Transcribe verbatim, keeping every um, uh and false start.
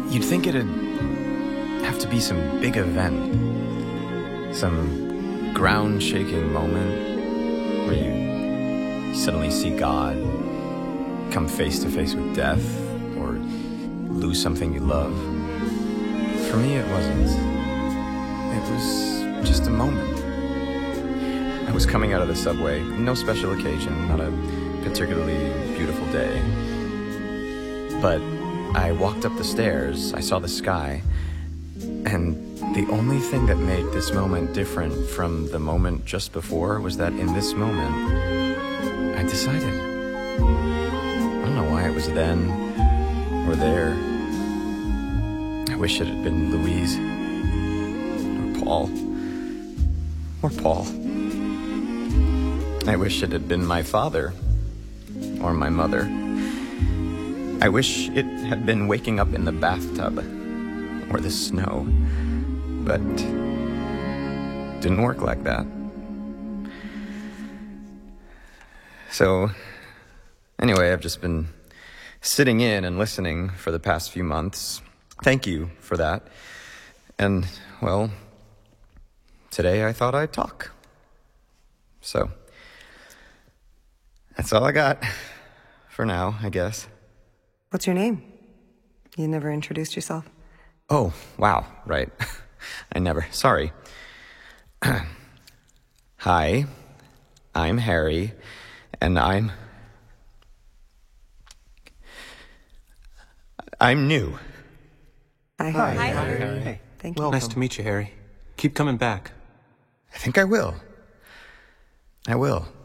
You'd think it'd have to be some big event, some ground-shaking moment where you suddenly see God, come face to face with death, or lose something you love. For me, it wasn't. It was just a moment. I was coming out of the subway, no special occasion, not a particularly beautiful day. But I walked up the stairs, I saw the sky, and the only thing that made this moment different from the moment just before was that in this moment, I decided. I don't know why it was then or there. I wish it had been Louise or Paul or Paul. I wish it had been my father or my mother. I wish it had been waking up in the bathtub or the snow, but it didn't work like that. So, anyway, I've just been sitting in and listening for the past few months. Thank you for that. And, well, today I thought I'd talk. So, that's all I got for now, I guess. What's your name? You never introduced yourself. Oh, wow, right. I never. Sorry. Hi, I'm Harry, and I'm... I'm new. Hi, Hi, Harry. Hi, Harry. Hey, thank you. Welcome. Nice to meet you, Harry. Keep coming back. I think I will. I will.